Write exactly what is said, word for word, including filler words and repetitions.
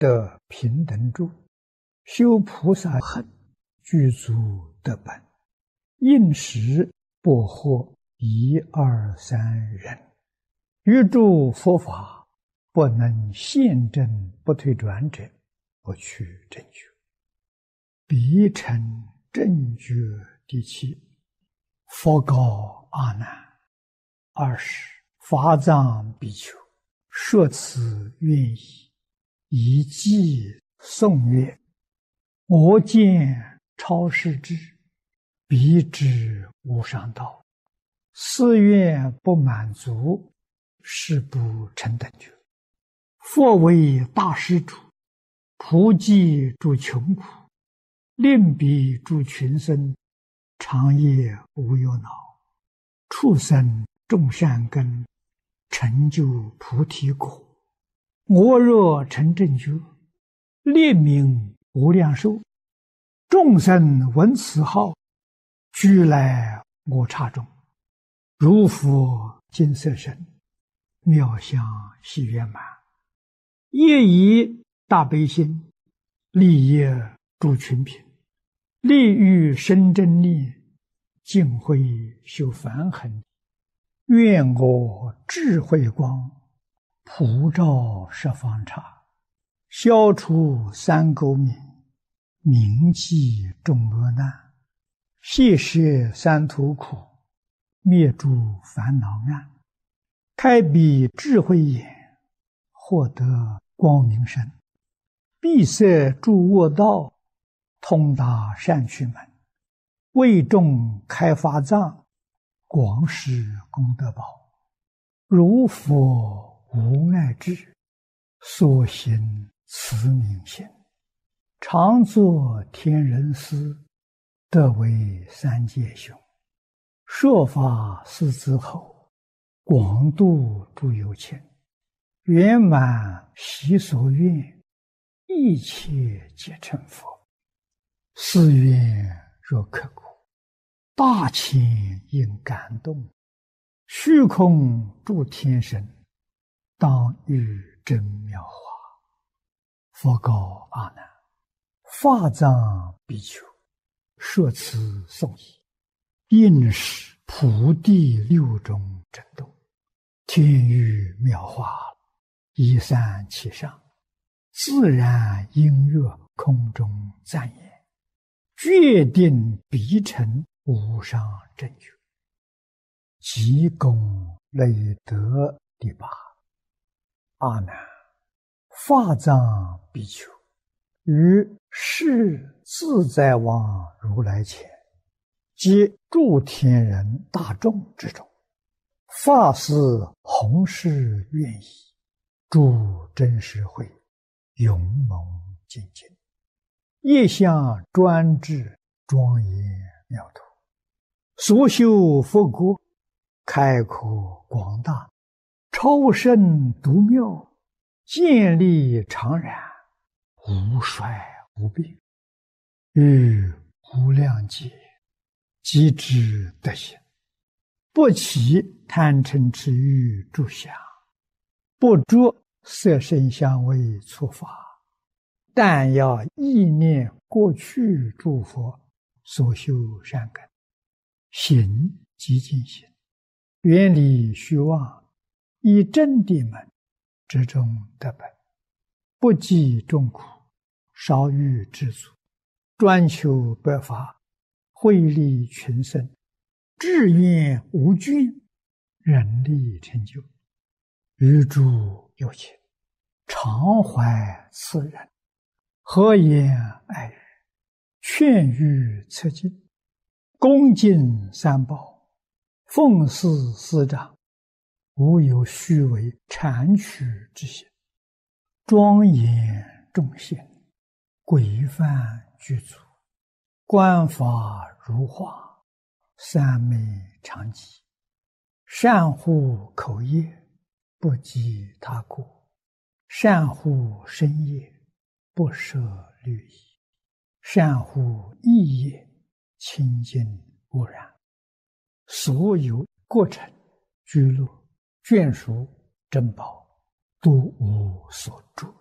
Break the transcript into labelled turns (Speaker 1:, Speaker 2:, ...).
Speaker 1: 得平等住，修菩萨行，具足得本，应时不获一二三人，欲助佛法，不能现证不退转者，不取正觉。彼成正觉第七。佛告阿难：二十法藏比丘，说此愿意，以偈颂曰：我见超世智，彼知无上道，四愿不满足，是不成等觉。佛为大施主，普济诸穷苦，令彼诸群生，长夜无忧恼，畜生种善根，成就菩提果。我若成正觉，列名无量寿，众生闻此号，俱来我刹中，如佛金色身，妙相喜圆满，业以大悲心，利益诸群品，利欲生真力，尽慧修梵行。愿我智慧光，普照十方刹，消除三垢冥，铭记众恶难，谢摄三途苦，灭诸烦恼暗，开彼智慧眼，获得光明身，闭塞诸恶道，通达善趣门，为众开法藏，广施功德宝。如佛无碍智，所行慈悯心，常作天人师，得为三界雄。说法四子后，广度诸有情，圆满习所愿，一切皆成佛。四愿若刻骨，大千应感动，虚空诸天神，当遇真妙法。佛告阿难：法藏比丘，说此颂已，应是普地六种震动，天雨妙法，一散其上，自然音乐空中赞言，决定必成无上正觉。即功累德第八。阿难，法藏比丘，于世自在王如来前，及诸天人大众之中，发誓弘誓愿意，诸真实会，勇猛精进，业相专制，庄严妙土，所修佛国，开阔广大，超胜独妙，建立常然，无衰无病，于无量劫即知德行，不起贪嗔痴欲诸想，不着色声香味触法，但要意念过去诸佛所修善根，行即净行，远离虚妄，以真谛门之中得本，不计众苦，少欲知足，专求百法，惠利群生，志愿无倦，人力成就。于诸有情，常怀慈仁，和颜爱语，劝喻策进，恭敬三宝，奉事师长，无有虚伪谄曲之心，庄严众贤，规范具足，观法如画，三昧常寂，善护口业，不积他过，善护身业，不摄律仪，善护意业，清净无染，所有过程居乐眷属珍宝，都无所著。